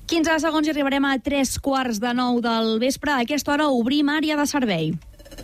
15 segons i arribarem a 3:15 del vespre. A aquesta hora obrim àrea de servei.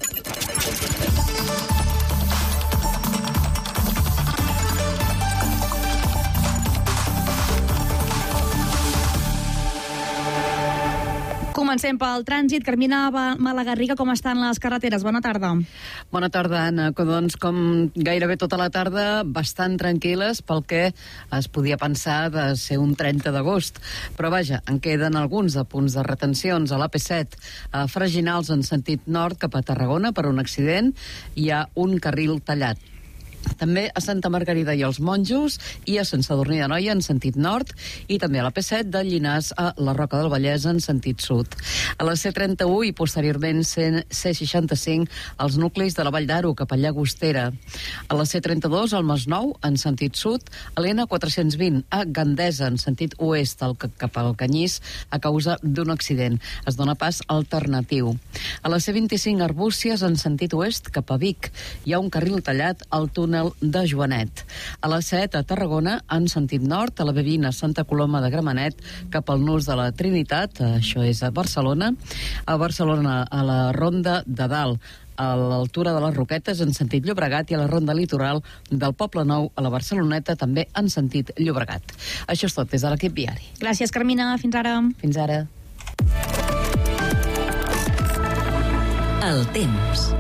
Comencem pel trànsit. Carmina Malagarriga, com estan les carreteres? Bona tarda. Bona tarda, Anna. Doncs, com gairebé tota la tarda, bastant tranquil·les pel que es podia pensar de ser un 30 d'agost. Però vaja, en queden alguns de punts de retencions a l'AP7, a Freginals en sentit nord cap a Tarragona per un accident. Hi ha un carril tallat. També a Santa Margarida i els Monjos i a Sant Sadurní d'Anoia en sentit nord i també a la P7 de Llinars a la Roca del Vallès en sentit sud. A la C31 i posteriorment C65 als nuclis de la Vall d'Aro cap a Llagostera. A la C32 al Masnou en sentit sud, a l'N420 a Gandesa en sentit oest cap al Canyís a causa d'un accident. Es dona pas alternatiu. A la C25 Arbúcies en sentit oest cap a Vic hi ha un carril tallat al túnel de Joanet. A la 7 a Tarragona en sentit nord, a la B20 a Santa Coloma de Gramenet cap al nus de la Trinitat, això és a Barcelona. A Barcelona a la Ronda de Dalt, a l'altura de les Roquetes en sentit Llobregat i a la Ronda Litoral del Poble Nou a la Barceloneta també en sentit Llobregat. Això és tot des de l'equip viari. Gràcies, Carmina. Fins ara. Fins ara. El temps.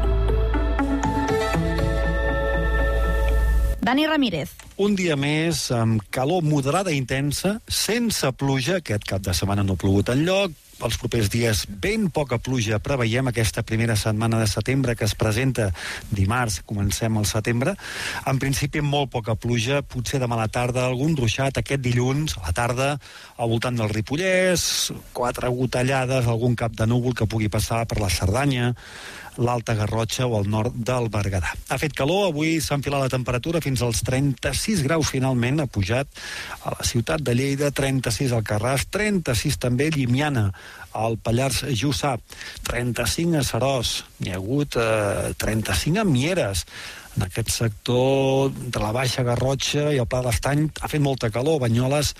Dani Ramírez. Un dia més amb calor moderada i intensa, sense pluja. Aquest cap de setmana no ha plogut enlloc. Els propers dies ben poca pluja preveiem aquesta primera setmana de setembre que es presenta dimarts, comencem el setembre. En principi molt poca pluja, potser demà a la tarda algun ruixat, aquest dilluns a la tarda al voltant del Ripollès, 4 gotellades, algun cap de núvol que pugui passar per la Cerdanya, l'Alta Garrotxa o al nord del Berguedà. Ha fet calor, avui s'ha enfilat la temperatura fins als 36 graus finalment, ha pujat a la ciutat de Lleida, 36 al Carràs, 36 també a Llimiana, al Pallars Jussà, 35 a Seròs, n'hi ha hagut 35 a Mieres. En aquest sector de la Baixa Garrotxa i el Pla d'Estany ha fet molta calor. Banyoles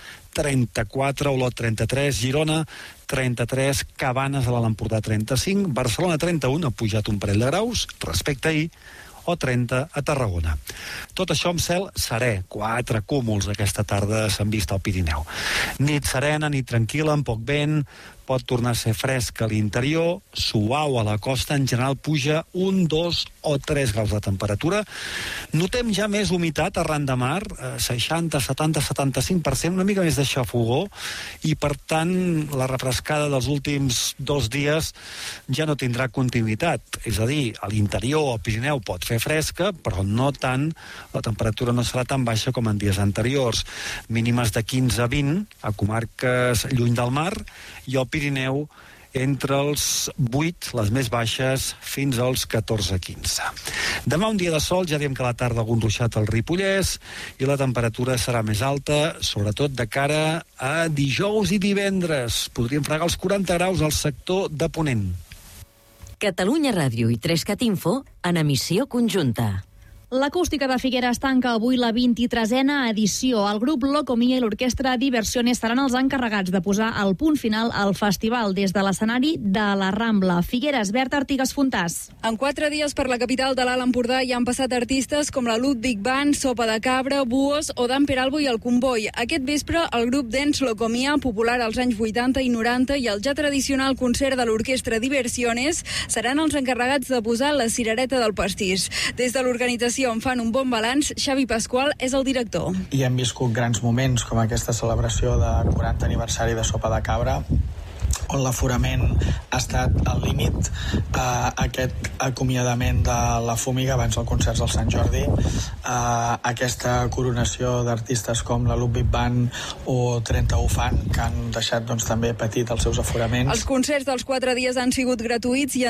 34, Olot 33, Girona 33, Cabanes a l'Empordà 35, Barcelona 31, ha pujat un parell de graus respecte a ahir, o 30 a Tarragona. Tot això amb cel serè, 4 cúmuls aquesta tarda s'han vist al Pirineu. Nit serena, nit tranquil·la, amb poc vent, pot tornar a ser fresc a l'interior, suau a la costa, en general puja 1, 2 o 3 graus de temperatura. Notem ja més humitat arran de mar, 60, 70, 75%, una mica més de xafogó, i per tant la refrescada dels últims 2 dies ja no tindrà continuïtat. És a dir, a l'interior, al Pirineu pot fer fresca, però no tant, la temperatura no serà tan baixa com en dies anteriors. Mínimes de 15 a 20 a comarques lluny del mar, i al Pirineu entre els 8, les més baixes, fins als 14-15. Demà un dia de sol, ja diem que a la tarda algun ruixat al Ripollès, i la temperatura serà més alta, sobretot de cara a dijous i divendres. Podríem fregar els 40 graus al sector de Ponent. Catalunya Ràdio i 3CAT Info en emissió conjunta. L'Acústica de Figueres tanca avui la 23a edició. El grup Locomia i l'orquestra Diversiones seran els encarregats de posar el punt final al festival des de l'escenari de la Rambla. Figueres, Berta Artigas Fontàs. En 4 dies per la capital de l'Alt Empordà hi han passat artistes com la Ludwig Band, Sopa de Cabra, Buos o Dan Peralbo i el Comboi. Aquest vespre el grup dance Locomia, popular als anys 80 i 90, i el ja tradicional concert de l'orquestra Diversiones seran els encarregats de posar la cirereta del pastís. Des de l'organització en fan un bon balanç. Xavi Pasqual és el director. I hem viscut grans moments com aquesta celebració de 40 aniversari de Sopa de Cabra, on l'aforament ha estat al límit, aquest acomiadament de la Fúmiga abans del concert del Sant Jordi, aquesta coronació d'artistes com la Ludwig Band o 31 Fan, que han deixat també petit els seus aforaments. Els concerts dels 4 dies han sigut gratuïts i